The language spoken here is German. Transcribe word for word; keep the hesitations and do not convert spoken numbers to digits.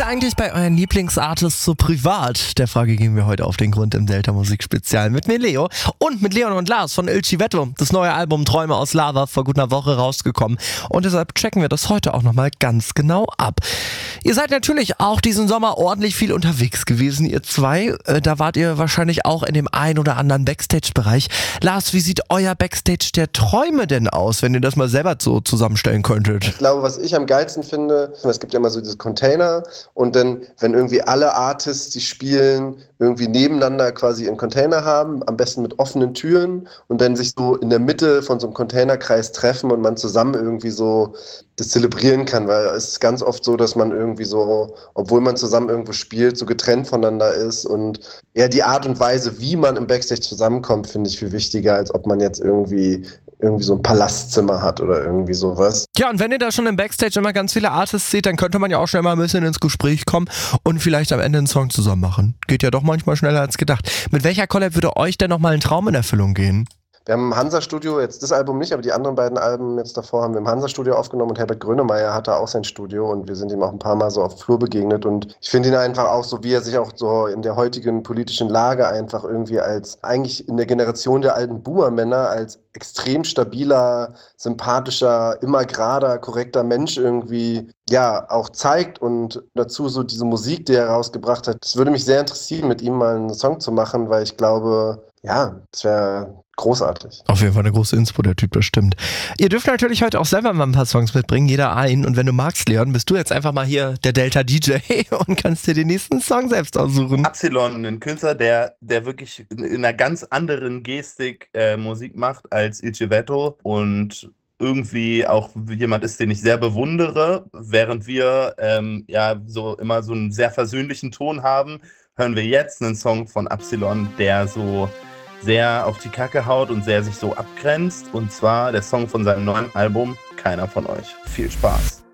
ihr eigentlich bei euren Lieblingsartists so privat? Der Frage gehen wir heute auf den Grund im Delta Musik Spezial mit mir Leo und mit Leon und Lars von Il Civetto. Das neue Album Träume aus Lava vor gut einer Woche rausgekommen und deshalb checken wir das heute auch nochmal ganz genau ab. Ihr seid natürlich auch diesen Sommer ordentlich viel unterwegs gewesen, ihr zwei. Äh, da wart ihr wahrscheinlich auch in dem ein oder anderen Backstage-Bereich. Lars, wie sieht euer Backstage der Träume denn aus, wenn ihr das mal selber so zusammenstellen könntet? Ich glaube, was ich am geilsten finde, es gibt ja immer so diese Container und dann, wenn irgendwie alle Artists, die spielen, irgendwie nebeneinander quasi einen Container haben, am besten mit offenen Türen und dann sich so in der Mitte von so einem Containerkreis treffen und man zusammen irgendwie so das zelebrieren kann, weil es ist ganz oft so, dass man irgendwie so, obwohl man zusammen irgendwo spielt, so getrennt voneinander ist und ja, die Art und Weise, wie man im Backstage zusammenkommt, finde ich viel wichtiger, als ob man jetzt irgendwie irgendwie so ein Palastzimmer hat oder irgendwie sowas. Ja, und wenn ihr da schon im Backstage immer ganz viele Artists seht, dann könnte man ja auch schnell mal ein bisschen ins Gespräch kommen und vielleicht am Ende einen Song zusammen machen. Geht ja doch manchmal schneller als gedacht. Mit welcher Collab würde euch denn nochmal ein Traum in Erfüllung gehen? Wir haben im Hansa-Studio, jetzt das Album nicht, aber die anderen beiden Alben jetzt davor haben wir im Hansa-Studio aufgenommen und Herbert Grönemeyer hatte auch sein Studio und wir sind ihm auch ein paar Mal so auf dem Flur begegnet und ich finde ihn einfach auch so, wie er sich auch so in der heutigen politischen Lage einfach irgendwie als, eigentlich in der Generation der alten Boomer-Männer als extrem stabiler, sympathischer, immer gerader, korrekter Mensch irgendwie, ja, auch zeigt und dazu so diese Musik, die er rausgebracht hat. Es würde mich sehr interessieren, mit ihm mal einen Song zu machen, weil ich glaube, ja, es wäre großartig. Auf jeden Fall eine große Inspo, der Typ, das stimmt. Ihr dürft natürlich heute auch selber mal ein paar Songs mitbringen, jeder einen. Und wenn du magst, Leon, bist du jetzt einfach mal hier der Delta-D J und kannst dir den nächsten Song selbst aussuchen. Absilon, ein Künstler, der, der wirklich in einer ganz anderen Gestik äh, Musik macht als Il Civetto und irgendwie auch jemand ist, den ich sehr bewundere. Während wir ähm, ja so immer so einen sehr versöhnlichen Ton haben, hören wir jetzt einen Song von Absilon, der so sehr auf die Kacke haut und sehr sich so abgrenzt. Und zwar der Song von seinem neuen Album Keiner von euch. Viel Spaß.